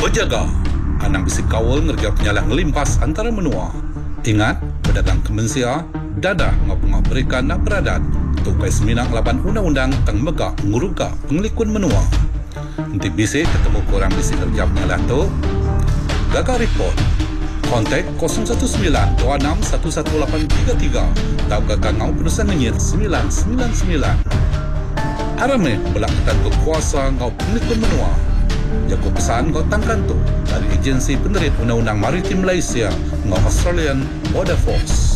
Berjaga, anang bisi kawal ngerja penyalah ngelimpas antara menua. Ingat, pedagang kemensia, dadah ngapungah berikan nak beradat. Tukai seminang laban undang-undang tang megak nguruga pengelikun menua. Nanti bisi ketemu korang bisi ngerja penyalah tu. Gagal report. Kontak 019-26-11833 atau gagal ngau penulisan ngenyit 999. Arame belak ketan kuasa ngau pengelikun menua. Jago pesan kau tangkan tu dari agensi penerit undang-undang maritim Malaysia ngau Australian Border Force.